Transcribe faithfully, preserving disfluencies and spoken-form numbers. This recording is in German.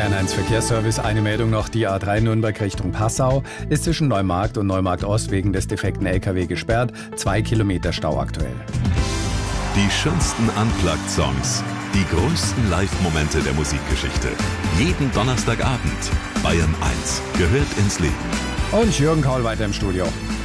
Bayern eins Verkehrsservice. Eine Meldung noch. Die A drei Nürnberg Richtung Passau ist zwischen Neumarkt und Neumarkt Ost wegen des defekten L K W gesperrt. Zwei Kilometer Stau aktuell. Die schönsten Unplugged-Songs. Die größten Live-Momente der Musikgeschichte. Jeden Donnerstagabend. Bayern eins gehört ins Leben. Und Jürgen Kaul weiter im Studio.